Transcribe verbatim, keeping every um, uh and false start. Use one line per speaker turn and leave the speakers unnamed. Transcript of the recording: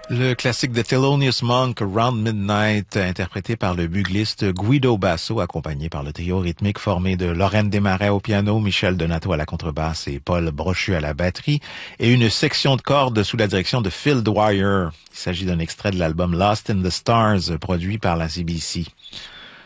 Le classique de Thelonious Monk, Round Midnight, interprété par le bugliste Guido Basso, accompagné par le trio rythmique formé de Lorraine Desmarais au piano, Michel Donato à la contrebasse et Paul Brochu à la batterie, et une section de cordes sous la direction de Phil Dwyer. Il s'agit d'un extrait de l'album Lost in the Stars, produit par la C B C.